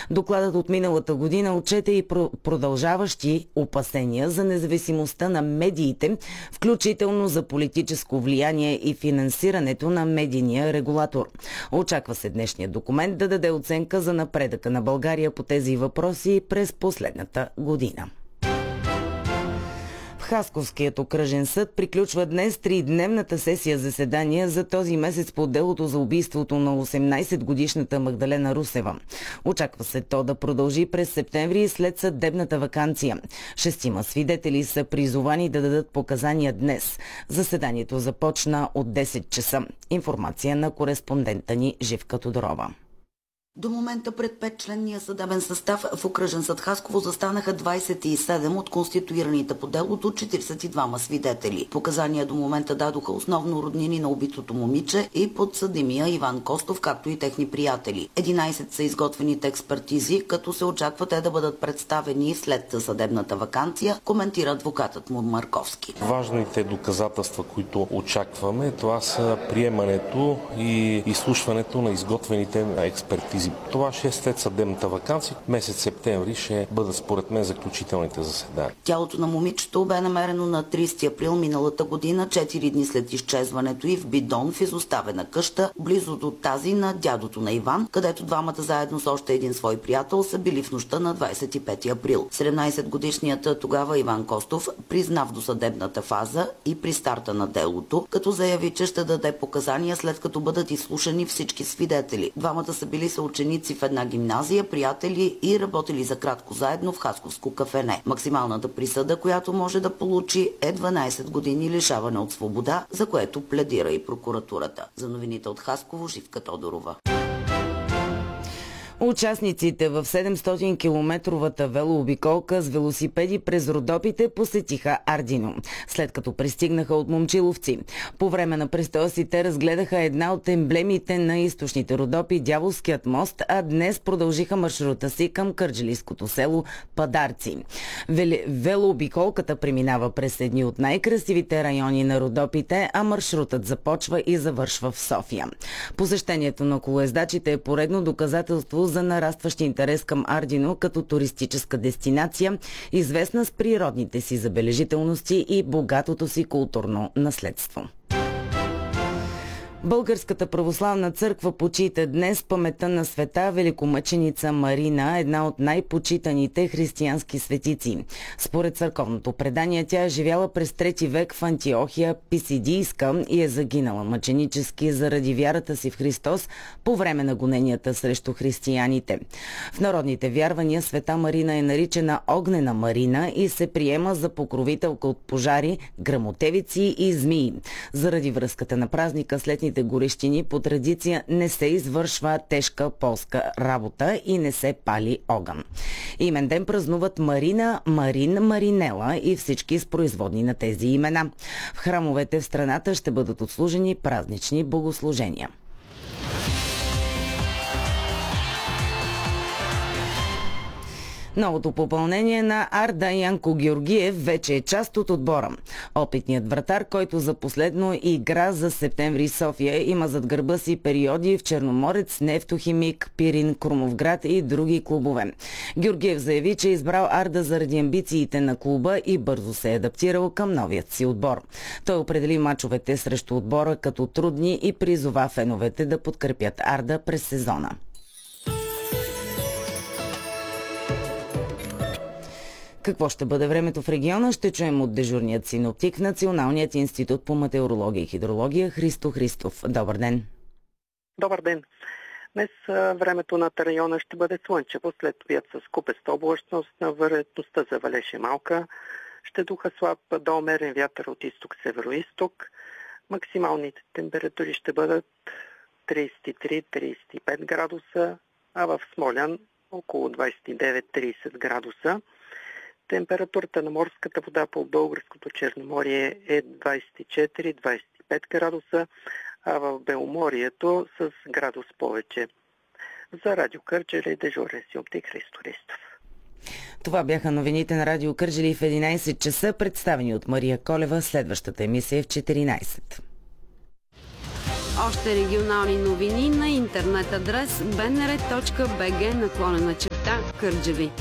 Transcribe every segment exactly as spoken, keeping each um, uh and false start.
Докладът от миналата година отчете и продължаващи опасения за независимостта на медиите, включително за политическо влияние и финансирането на медийния регулатор. Очаква се днешният документ да даде оценка за напредъка на България по тези въпроси през последната година. Хасковският окръжен съд приключва днес тридневната сесия заседания за този месец по делото за убийството на осемнайсетгодишната Магдалена Русева. Очаква се то да продължи през септември след съдебната ваканция. Шестима свидетели са призовани да дадат показания днес. Заседанието започна от десет часа. Информация на кореспондента ни Живка Тодорова. До момента пред петчленния съдебен състав в окръжен съд Хасково застанаха двайсет и седем от конституираните по делото четирийсет и двама свидетели. Показания до момента дадоха основно роднини на убитото момиче и подсъдимия Иван Костов, както и техни приятели. единайсет са изготвените експертизи, като се очаква те да бъдат представени след съдебната ваканция, коментира адвокатът му Марковски. Важните доказателства, които очакваме, това са приемането и изслушването на изготвените експертизи. Това ще е след съдебната ваканция. Месец септември ще бъдат според мен заключителните заседания. Тялото на момичето бе намерено на трийсети април миналата година, четири дни след изчезването и в бидон в изоставена къща, близо до тази на дядото на Иван, където двамата заедно с още един свой приятел са били в нощта на двайсет и пети април. седемнайсетгодишният тогава Иван Костов призна в досъдебната фаза и при старта на делото, като заяви, че ще даде показания след като бъдат изслушани всички свидетели. Двамата са били ученици в една гимназия, приятели и работили за кратко заедно в хасковско кафене. Максималната присъда, която може да получи, е дванайсет години лишаване от свобода, за което пледира и прокуратурата. За новините от Хасково, Живка Тодорова. Участниците в седемстотин-километровата велообиколка с велосипеди през Родопите посетиха Ардино, след като пристигнаха от Момчиловци. По време на престоя си те разгледаха една от емблемите на източните Родопи – Дяволският мост, а днес продължиха маршрута си към кърджалийското село Падарци. Вел... Велообиколката преминава през едни от най-красивите райони на Родопите, а маршрутът започва и завършва в София. Посещението на колоездачите е поредно доказателство за нарастващ интерес към Ардино като туристическа дестинация, известна с природните си забележителности и богатото си културно наследство. Българската православна църква почита днес паметта на света великомъченица Марина, една от най-почитаните християнски светици. Според църковното предание тя е живяла през трети век в Антиохия Писидийска и е загинала мъченически заради вярата си в Христос по време на гоненията срещу християните. В народните вярвания света Марина е наричана Огнена Марина и се приема за покровителка от пожари, гръмотевици и змии. Заради връзката на празника с летните горещини по традиция не се извършва тежка полска работа и не се пали огън. Имен ден празнуват Марина, Марин, Маринела и всички с производни на тези имена. В храмовете в страната ще бъдат отслужени празнични богослужения. Новото попълнение на Арда Янко Георгиев вече е част от отбора. Опитният вратар, който за последно игра за Септември София, има зад гърба си периоди в Черноморец, Нефтохимик, Пирин, Крумовград и други клубове. Георгиев заяви, че е избрал Арда заради амбициите на клуба и бързо се е адаптирал към новият си отбор. Той определи мачовете срещу отбора като трудни и призова феновете да подкрепят Арда през сезона. Какво ще бъде времето в региона, ще чуем от дежурният синоптик в Националният институт по метеорология и хидрология Христо Христов. Добър ден! Добър ден! Днес времето над района ще бъде слънчево, след обяд с купеста облачност, на вероятността за валеж е малка. Ще духа слаб до умерен вятър от изток-северо-исток. Максималните температури ще бъдат трийсет и три до трийсет и пет градуса, а в Смолян около двайсет и девет до трийсет градуса. Температурата на морската вода по българското Черноморие е двайсет и четири до двайсет и пет градуса, а в Беломорието с градус повече. За Радио Кърджали дежурен синоптик Христо Христов. Това бяха новините на Радио Кърджали в единайсет часа, представени от Мария Колева. Следващата емисия е в четиринайсет. Още регионални новини на интернет адрес бнр точка бг наклонена черта света в Кърджали.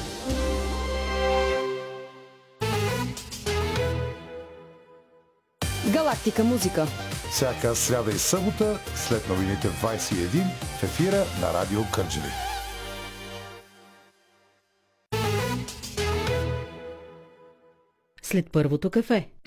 Галактика музика. Всяка сряда и събота след новините в двайсет и един в ефира на Радио Кърджали. След първото кафе.